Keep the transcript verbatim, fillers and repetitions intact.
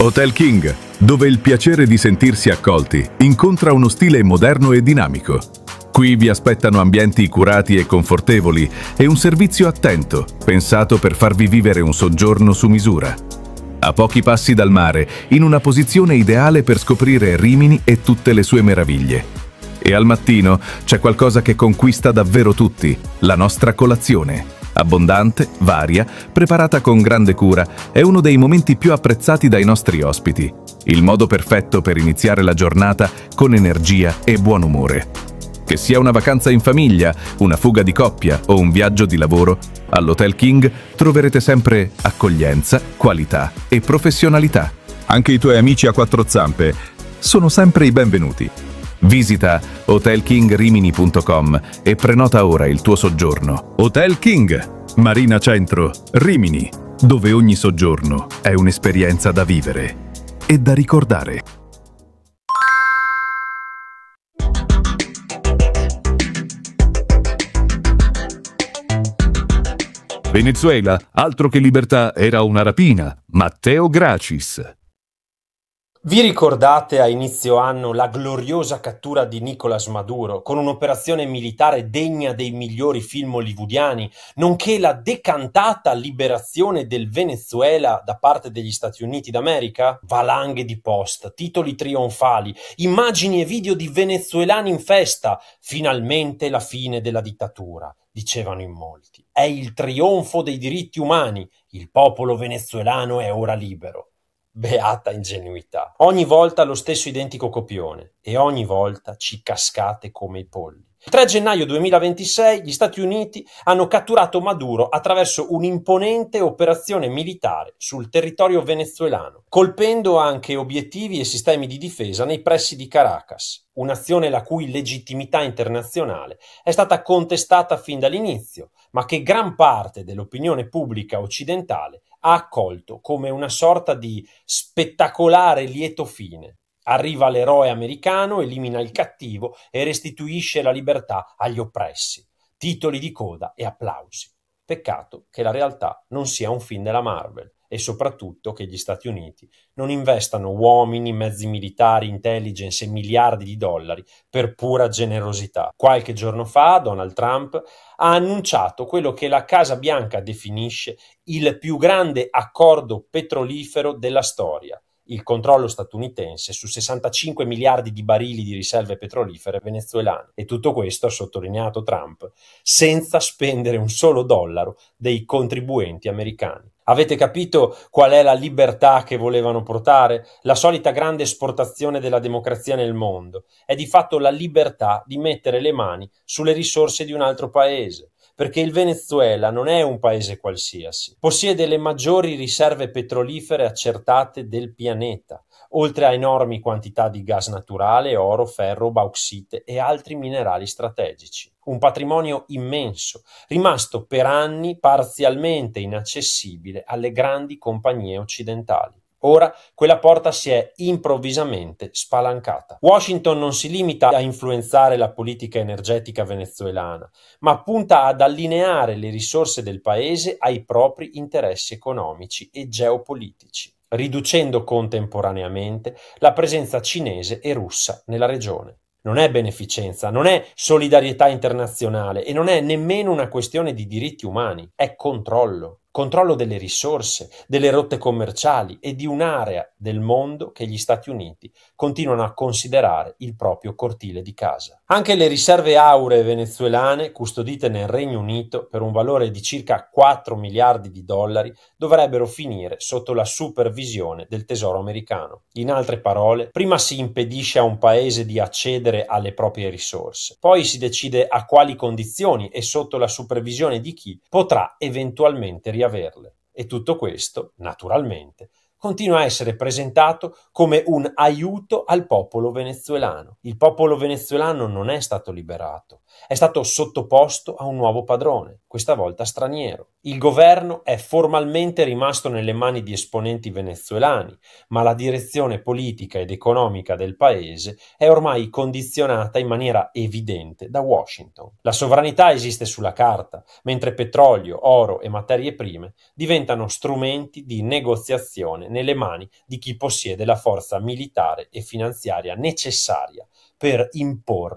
Hotel King, dove il piacere di sentirsi accolti incontra uno stile moderno e dinamico. Qui vi aspettano ambienti curati e confortevoli e un servizio attento, pensato per farvi vivere un soggiorno su misura. A pochi passi dal mare, in una posizione ideale per scoprire Rimini e tutte le sue meraviglie. E al mattino c'è qualcosa che conquista davvero tutti, la nostra colazione. Abbondante, varia, preparata con grande cura, è uno dei momenti più apprezzati dai nostri ospiti. Il modo perfetto per iniziare la giornata con energia e buon umore. Che sia una vacanza in famiglia, una fuga di coppia o un viaggio di lavoro, all'Hotel King troverete sempre accoglienza, qualità e professionalità. Anche i tuoi amici a quattro zampe sono sempre i benvenuti. Visita hotel king rimini punto com e prenota ora il tuo soggiorno. Hotel King, Marina Centro, Rimini, dove ogni soggiorno è un'esperienza da vivere e da ricordare. Venezuela, altro che libertà, era una rapina. Matteo Gracis. Vi ricordate a inizio anno la gloriosa cattura di Nicolás Maduro con un'operazione militare degna dei migliori film hollywoodiani, nonché la decantata liberazione del Venezuela da parte degli Stati Uniti d'America? Valanghe di post, titoli trionfali, immagini e video di venezuelani in festa. Finalmente la fine della dittatura, dicevano in molti. È il trionfo dei diritti umani. Il popolo venezuelano è ora libero. Beata ingenuità. Ogni volta lo stesso identico copione e ogni volta ci cascate come i polli. Il tre gennaio duemilaventisei gli Stati Uniti hanno catturato Maduro attraverso un'imponente operazione militare sul territorio venezuelano, colpendo anche obiettivi e sistemi di difesa nei pressi di Caracas, un'azione la cui legittimità internazionale è stata contestata fin dall'inizio, ma che gran parte dell'opinione pubblica occidentale ha accolto come una sorta di spettacolare lieto fine. Arriva l'eroe americano, elimina il cattivo e restituisce la libertà agli oppressi. Titoli di coda e applausi. Peccato che la realtà non sia un film della Marvel e soprattutto che gli Stati Uniti non investano uomini, mezzi militari, intelligence e miliardi di dollari per pura generosità. Qualche giorno fa Donald Trump ha annunciato quello che la Casa Bianca definisce il più grande accordo petrolifero della storia. Il controllo statunitense su sessantacinque miliardi di barili di riserve petrolifere venezuelane. E tutto questo, ha sottolineato Trump, senza spendere un solo dollaro dei contribuenti americani. Avete capito qual è la libertà che volevano portare? La solita grande esportazione della democrazia nel mondo. È di fatto la libertà di mettere le mani sulle risorse di un altro paese. Perché il Venezuela non è un paese qualsiasi. Possiede le maggiori riserve petrolifere accertate del pianeta, oltre a enormi quantità di gas naturale, oro, ferro, bauxite e altri minerali strategici. Un patrimonio immenso, rimasto per anni parzialmente inaccessibile alle grandi compagnie occidentali. Ora quella porta si è improvvisamente spalancata. Washington non si limita a influenzare la politica energetica venezuelana, ma punta ad allineare le risorse del paese ai propri interessi economici e geopolitici, riducendo contemporaneamente la presenza cinese e russa nella regione. Non è beneficenza, non è solidarietà internazionale e non è nemmeno una questione di diritti umani, è controllo. Controllo delle risorse, delle rotte commerciali e di un'area del mondo che gli Stati Uniti continuano a considerare il proprio cortile di casa. Anche le riserve auree venezuelane, custodite nel Regno Unito per un valore di circa quattro miliardi di dollari, dovrebbero finire sotto la supervisione del Tesoro americano. In altre parole, prima si impedisce a un paese di accedere alle proprie risorse, poi si decide a quali condizioni e sotto la supervisione di chi potrà eventualmente riaverle. E tutto questo, naturalmente, continua a essere presentato come un aiuto al popolo venezuelano. Il popolo venezuelano non è stato liberato, è stato sottoposto a un nuovo padrone, questa volta straniero. Il governo è formalmente rimasto nelle mani di esponenti venezuelani, ma la direzione politica ed economica del paese è ormai condizionata in maniera evidente da Washington. La sovranità esiste sulla carta, mentre petrolio, oro e materie prime diventano strumenti di negoziazione nelle mani di chi possiede la forza militare e finanziaria necessaria per imporre